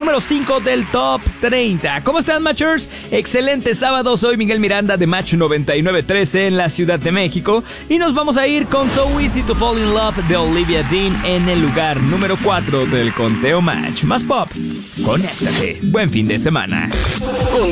número 5 del Top 30. ¿Cómo están, Matchers? Excelente sábado, soy Miguel Miranda de Match 99.13 en la Ciudad de México y nos vamos a ir con So Easy to Fall in Love de Olivia Dean en el lugar número 4 del conteo Match. Más pop, conéctate. Buen fin de semana.